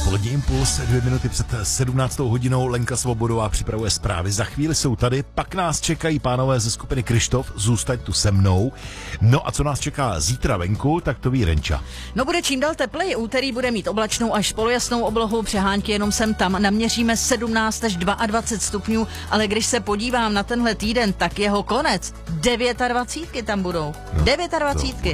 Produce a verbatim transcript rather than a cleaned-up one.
Polední impuls, dvě minuty před sedmnáctou hodinou. Lenka Svobodová připravuje zprávy. Za chvíli jsou tady, pak nás čekají pánové ze skupiny Kryštof, zůstaň tu se mnou. No a co nás čeká zítra venku, tak to ví Renča. No bude čím dál tepleji, úterý bude mít oblačnou až polojasnou oblohu, přehánky jenom sem tam, naměříme sedmnáct až dvacet dva stupňů, ale když se podívám na tenhle týden, tak jeho konec, dvacet devět tam budou, No, dvacet devět.